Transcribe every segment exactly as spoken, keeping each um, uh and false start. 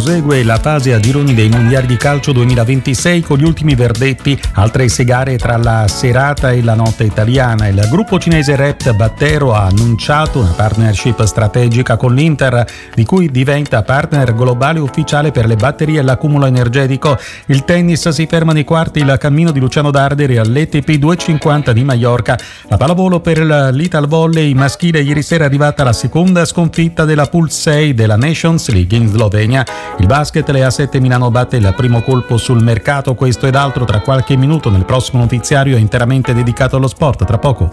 prosegue la fase a gironi dei mondiali di calcio duemilaventisei con gli ultimi verdetti, altre sei gare tra la serata e la notte italiana. Il gruppo cinese Rept Battero ha annunciato una partnership strategica con l'Inter, di cui diventa partner globale ufficiale per le batterie e l'accumulo energetico. Il tennis si ferma nei quarti il cammino di Luciano Darderi all'E T P duecentocinquanta di Maiorca. La pallavolo per l'Ital Volley maschile, ieri sera è arrivata la seconda sconfitta della Pool sei della Nations League in Slovenia. Il basket, le A sette Milano batte il primo colpo sul mercato. Questo ed altro tra qualche minuto nel prossimo notiziario interamente dedicato allo sport. Tra poco.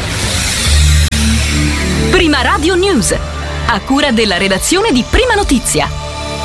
Prima Radio News, a cura della redazione di Prima Notizia.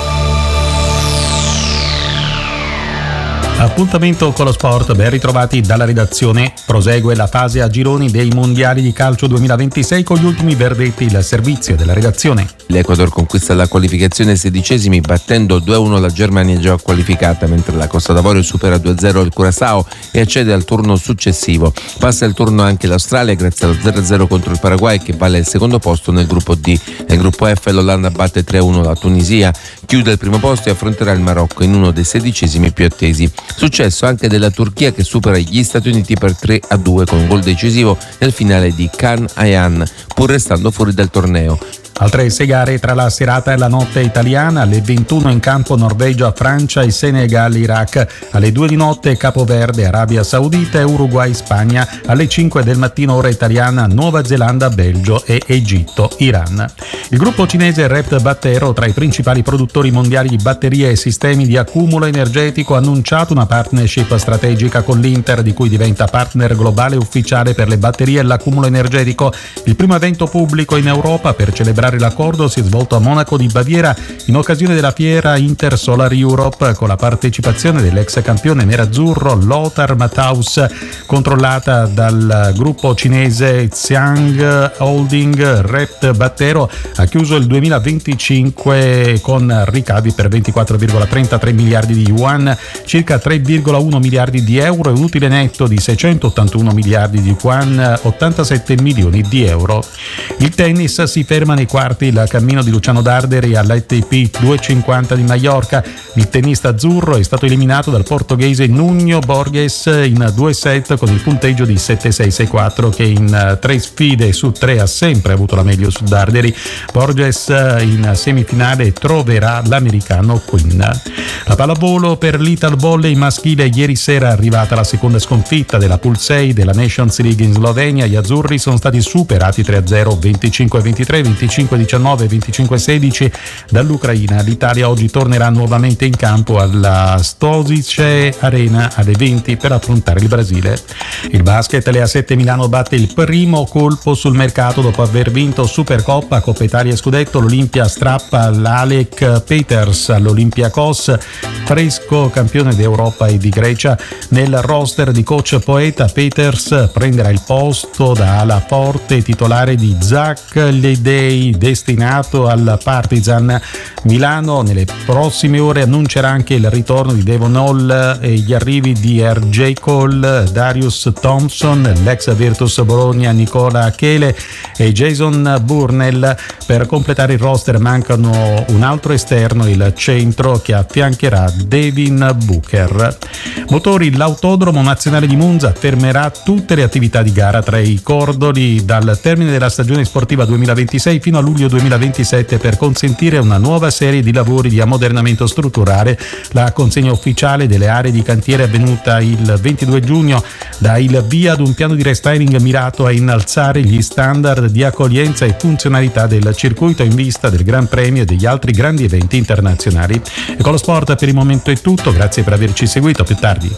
Appuntamento con lo sport, ben ritrovati dalla redazione. Prosegue la fase a gironi dei mondiali di calcio duemilaventisei con gli ultimi verdetti, il servizio della redazione. L'Ecuador conquista la qualificazione ai sedicesimi battendo due a uno la Germania già qualificata, mentre la Costa d'Avorio supera due a zero il Curaçao e accede al turno successivo. Passa il turno anche l'Australia grazie allo zero a zero contro il Paraguay, che vale il secondo posto nel gruppo D. Nel gruppo F l'Olanda batte tre a uno la Tunisia, chiude il primo posto e affronterà il Marocco in uno dei sedicesimi più attesi. Successo anche della Turchia, che supera gli Stati Uniti per tre a due con un gol decisivo nel finale di Can Ayhan, pur restando fuori dal torneo. Altre sei gare tra la serata e la notte italiana. Alle ventuno in campo Norvegia, Francia e Senegal, Iraq. Alle due di notte Capoverde, Arabia Saudita e Uruguay, Spagna. Alle cinque del mattino ora italiana Nuova Zelanda, Belgio e Egitto, Iran. Il gruppo cinese Rept Battero, tra i principali produttori mondiali di batterie e sistemi di accumulo energetico, ha annunciato una partnership strategica con l'Inter, di cui diventa partner globale ufficiale per le batterie e l'accumulo energetico. Il primo evento pubblico in Europa per celebrare l'accordo si è svolto a Monaco di Baviera in occasione della fiera Inter Solar Europe, con la partecipazione dell'ex campione nerazzurro Lothar Matthaus. Controllata dal gruppo cinese Xiang Holding, Rept Battero ha chiuso il duemilaventicinque con ricavi per ventiquattro virgola trentatré miliardi di yuan, circa tre virgola uno miliardi di euro, e un utile netto di seicentottantuno miliardi di yuan, ottantasette milioni di euro. Il tennis si ferma nei quarti il cammino di Luciano Darderi all'E T P duecentocinquanta di Maiorca. Il tennista azzurro è stato eliminato dal portoghese Nuno Borges in due set con il punteggio di sette sei sei quattro, che in tre sfide su tre ha sempre avuto la meglio su Darderi. Borges in semifinale troverà l'americano Quinn. La pallavolo per l'Ital Volley maschile, ieri sera è arrivata la seconda sconfitta della Pool sei della Nations League in Slovenia. Gli azzurri sono stati superati tre a zero, venticinque a ventitré, venticinque a diciannove, venticinque a sedici dall'Ucraina. L'Italia oggi tornerà nuovamente in campo alla Stosice Arena alle venti per affrontare il Brasile. Il basket, le A sette Milano batte il primo colpo sul mercato dopo aver vinto Supercoppa, Coppa Italia e Scudetto. L'Olimpia strappa l'Alek Peters all'Olympiakos, fresco campione d'Europa e di Grecia. Nel roster di coach Poeta, Peters prenderà il posto da ala forte titolare di Zach Ledej, destinato al Partizan. Milano nelle prossime ore annuncerà anche il ritorno di Devon Hall e gli arrivi di R J Cole, Darius Thompson, l'ex Virtus Bologna Nicola Chele e Jason Burnell. Per completare il roster mancano un altro esterno, il centro, che affiancherà Devin Booker. Motori, l'Autodromo Nazionale di Monza fermerà tutte le attività di gara tra i cordoli dal termine della stagione sportiva duemilaventisei fino a luglio duemilaventisette per consentire una nuova serie di lavori di ammodernamento strutturale. La consegna ufficiale delle aree di cantiere è avvenuta il ventidue giugno, dà il via ad un piano di restyling mirato a innalzare gli standard di accoglienza e funzionalità del circuito in vista del Gran Premio e degli altri grandi eventi internazionali. E con lo sport per il momento è tutto, grazie per averci seguito, a più tardi.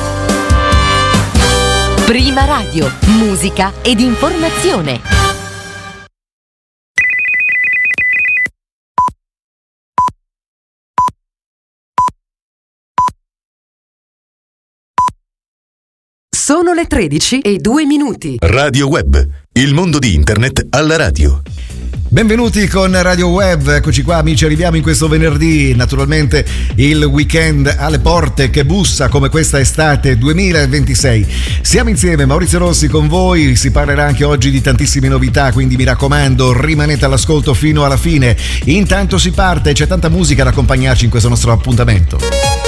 Prima Radio, musica ed informazione. Sono le tredici e due minuti. Radio Web, il mondo di Internet alla radio. Benvenuti con Radio Web, eccoci qua amici, arriviamo in questo venerdì, naturalmente il weekend alle porte che bussa come questa estate duemilaventisei. Siamo insieme, Maurizio Rossi con voi, si parlerà anche oggi di tantissime novità, quindi mi raccomando rimanete all'ascolto fino alla fine. Intanto si parte, c'è tanta musica ad accompagnarci in questo nostro appuntamento.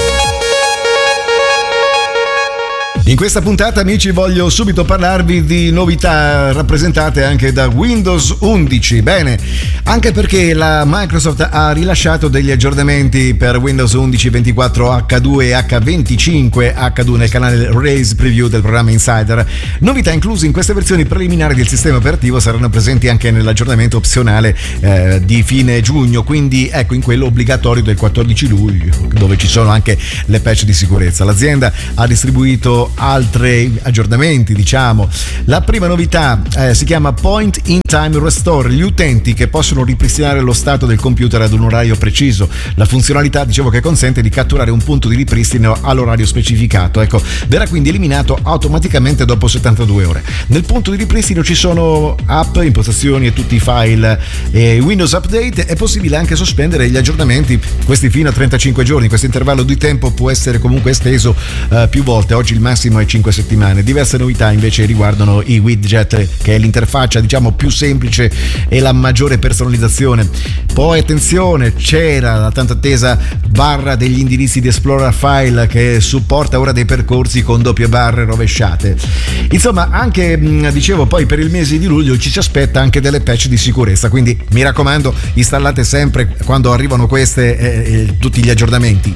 In questa puntata, amici, voglio subito parlarvi di novità rappresentate anche da Windows undici. Bene, anche perché la Microsoft ha rilasciato degli aggiornamenti per Windows undici ventiquattro acca due e acca venticinque acca due nel canale Release Preview del programma Insider. Novità incluse in queste versioni preliminari del sistema operativo saranno presenti anche nell'aggiornamento opzionale eh, di fine giugno, quindi ecco in quello obbligatorio del quattordici luglio, dove ci sono anche le patch di sicurezza. L'azienda ha distribuito altri aggiornamenti, diciamo. La prima novità eh, si chiama Point in Time Restore, gli utenti che possono ripristinare lo stato del computer ad un orario preciso. La funzionalità, dicevo, che consente di catturare un punto di ripristino all'orario specificato, ecco, verrà quindi eliminato automaticamente dopo settantadue ore. Nel punto di ripristino ci sono app, impostazioni e tutti i file e Windows Update. È possibile anche sospendere gli aggiornamenti, questi fino a trentacinque giorni. Questo intervallo di tempo può essere comunque esteso eh, più volte, oggi il massimo è cinque settimane. Diverse novità invece riguardano i widget, che è l'interfaccia diciamo più semplice e la maggiore personalizzazione. Poi attenzione, c'era la tanto attesa barra degli indirizzi di Explorer File che supporta ora dei percorsi con doppie barre rovesciate. Insomma, anche dicevo poi per il mese di luglio ci si aspetta anche delle patch di sicurezza, quindi mi raccomando installate sempre quando arrivano queste eh, eh, tutti gli aggiornamenti.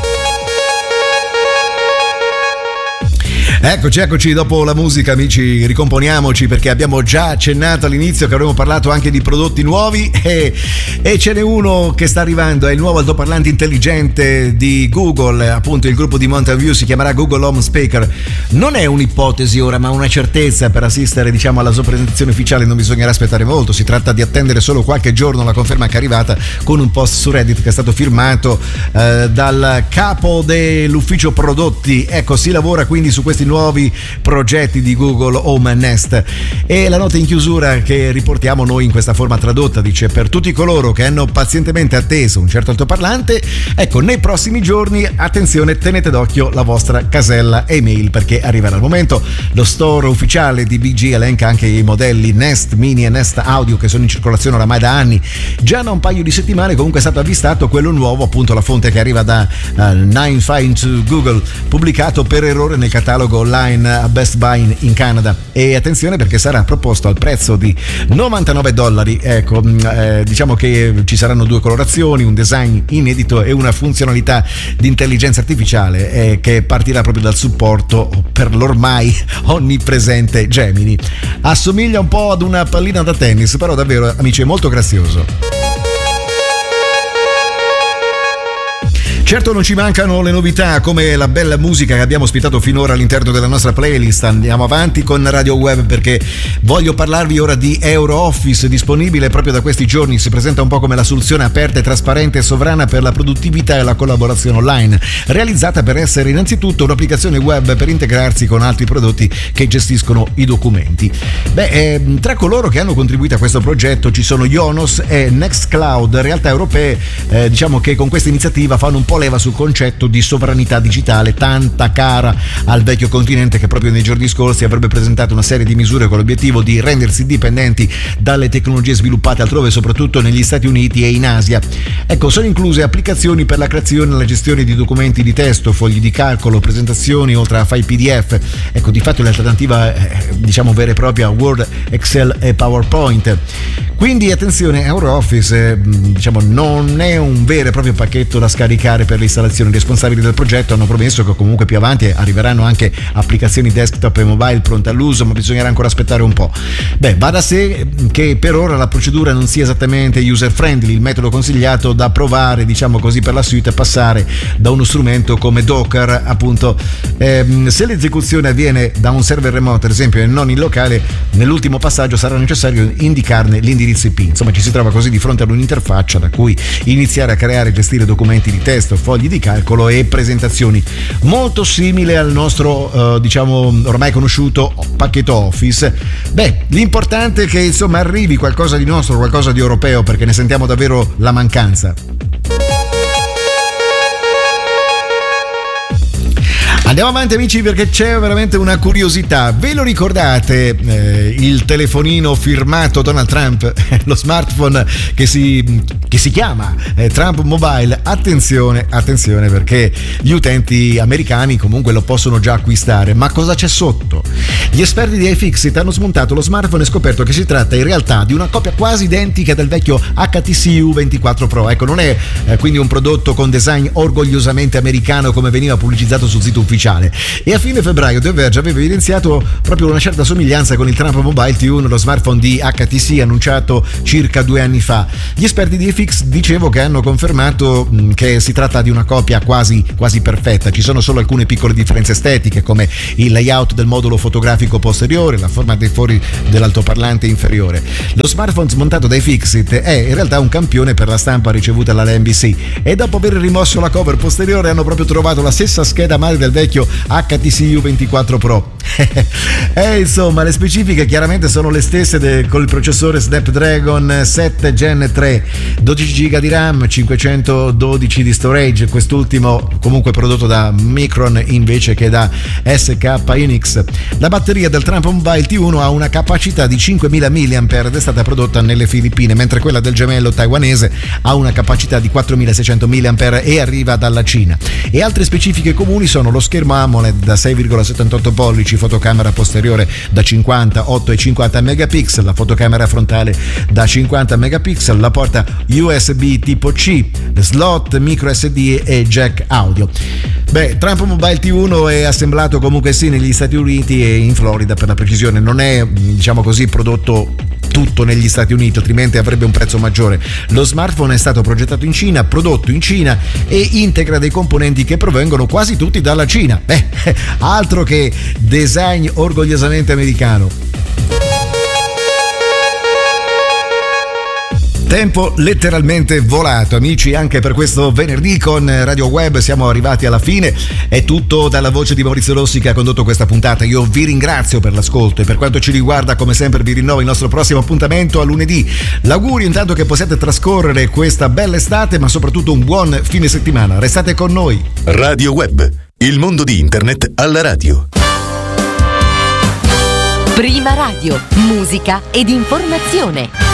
Eccoci, eccoci, dopo la musica amici ricomponiamoci, perché abbiamo già accennato all'inizio che avremo parlato anche di prodotti nuovi e, e ce n'è uno che sta arrivando, è il nuovo altoparlante intelligente di Google, appunto il gruppo di Mountain View si chiamerà Google Home Speaker. Non è un'ipotesi ora ma una certezza. Per assistere diciamo alla sua presentazione ufficiale non bisognerà aspettare molto, si tratta di attendere solo qualche giorno la conferma che è arrivata con un post su Reddit che è stato firmato eh, dal capo dell'ufficio prodotti. Ecco, si lavora quindi su questi nuovi progetti di Google Home Nest, e la nota in chiusura che riportiamo noi in questa forma tradotta dice: per tutti coloro che hanno pazientemente atteso un certo altoparlante, ecco, nei prossimi giorni attenzione, tenete d'occhio la vostra casella email, perché arriverà il momento. Lo store ufficiale di B G elenca anche i modelli Nest Mini e Nest Audio che sono in circolazione oramai da anni. Già da un paio di settimane comunque è stato avvistato quello nuovo, appunto la fonte che arriva da uh, Nine Find Google, pubblicato per errore nel catalogo online a Best Buy in Canada. E attenzione perché sarà proposto al prezzo di novantanove dollari. Ecco, eh, diciamo che ci saranno due colorazioni, un design inedito e una funzionalità di intelligenza artificiale eh, che partirà proprio dal supporto per l'ormai onnipresente Gemini. Assomiglia un po' ad una pallina da tennis, però davvero amici è molto grazioso. Certo non ci mancano le novità come la bella musica che abbiamo ospitato finora all'interno della nostra playlist. Andiamo avanti con Radio Web perché voglio parlarvi ora di EuroOffice, disponibile proprio da questi giorni. Si presenta un po' come la soluzione aperta e trasparente e sovrana per la produttività e la collaborazione online, realizzata per essere innanzitutto un'applicazione web per integrarsi con altri prodotti che gestiscono i documenti. Beh, eh, tra coloro che hanno contribuito a questo progetto ci sono Ionos e Nextcloud, realtà europee eh, diciamo che con questa iniziativa fanno un po' leva sul concetto di sovranità digitale tanta cara al vecchio continente, che proprio nei giorni scorsi avrebbe presentato una serie di misure con l'obiettivo di rendersi dipendenti dalle tecnologie sviluppate altrove, soprattutto negli Stati Uniti e in Asia. Ecco, sono incluse applicazioni per la creazione e la gestione di documenti di testo, fogli di calcolo, presentazioni, oltre a file P D F. Ecco, di fatto l'alternativa è, diciamo, vera e propria a Word, Excel e PowerPoint. Quindi attenzione, EuroOffice diciamo non è un vero e proprio pacchetto da scaricare per l'installazione. I responsabili del progetto hanno promesso che comunque più avanti arriveranno anche applicazioni desktop e mobile pronte all'uso, ma bisognerà ancora aspettare un po'. Beh, va da sé che per ora la procedura non sia esattamente user friendly. Il metodo consigliato da provare, diciamo così, per la suite è passare da uno strumento come Docker, appunto. Ehm, se l'esecuzione avviene da un server remoto, ad esempio, e non in locale, nell'ultimo passaggio sarà necessario indicarne l'indirizzo I P. Insomma, ci si trova così di fronte ad un'interfaccia da cui iniziare a creare e gestire documenti di testo, fogli di calcolo e presentazioni. Molto simile al nostro eh, diciamo ormai conosciuto pacchetto Office. Beh, l'importante è che insomma arrivi qualcosa di nostro, qualcosa di europeo, perché ne sentiamo davvero la mancanza. Andiamo avanti amici, perché c'è veramente una curiosità. Ve lo ricordate eh, il telefonino firmato Donald Trump, lo smartphone che si, che si chiama eh, Trump Mobile? Attenzione, attenzione, perché gli utenti americani comunque lo possono già acquistare. Ma cosa c'è sotto? Gli esperti di iFixit hanno smontato lo smartphone e scoperto che si tratta in realtà di una copia quasi identica del vecchio H T C U ventiquattro Pro. Ecco, non è eh, quindi un prodotto con design orgogliosamente americano come veniva pubblicizzato sul sito ufficiale. E a fine febbraio The Verge aveva evidenziato proprio una certa somiglianza con il Trump Mobile T uno, lo smartphone di H T C annunciato circa due anni fa. Gli esperti di iFix, dicevo, che hanno confermato mh, che si tratta di una copia quasi, quasi perfetta. Ci sono solo alcune piccole differenze estetiche, come il layout del modulo fotografico posteriore, la forma dei fori dell'altoparlante inferiore. Lo smartphone smontato da iFixit è in realtà un campione per la stampa ricevuta dalla N B C, e dopo aver rimosso la cover posteriore hanno proprio trovato la stessa scheda madre del vecchio H T C U ventiquattro Pro. E insomma, le specifiche chiaramente sono le stesse de, con il processore Snapdragon sette Gen tre, dodici giga di RAM, cinquecentododici di storage, quest'ultimo comunque prodotto da Micron invece che da S K Hynix. La batteria del Trump Mobile T uno ha una capacità di cinquemila milliampere ed è stata prodotta nelle Filippine, mentre quella del gemello taiwanese ha una capacità di quattromilaseicento milliampere e arriva dalla Cina. E altre specifiche comuni sono lo schermo AMOLED da sei virgola settantotto pollici, fotocamera posteriore da cinquanta, otto e cinquanta megapixel, la fotocamera frontale da cinquanta megapixel, la porta U S B tipo C, slot micro S D e jack audio. Beh, Trump Mobile T uno è assemblato comunque sì negli Stati Uniti e in Florida, per la precisione. Non è, diciamo così, prodotto tutto negli Stati Uniti, altrimenti avrebbe un prezzo maggiore. Lo smartphone è stato progettato in Cina, prodotto in Cina e integra dei componenti che provengono quasi tutti dalla Cina. Beh, altro che design orgogliosamente americano. Tempo letteralmente volato, amici, anche per questo venerdì con Radio Web. Siamo arrivati alla fine. È tutto dalla voce di Maurizio Rossi che ha condotto questa puntata. Io vi ringrazio per l'ascolto e per quanto ci riguarda, come sempre, vi rinnovo il nostro prossimo appuntamento a lunedì. L'augurio intanto che possiate trascorrere questa bella estate, ma soprattutto un buon fine settimana. Restate con noi. Radio Web, il mondo di internet alla radio. Prima Radio, musica ed informazione.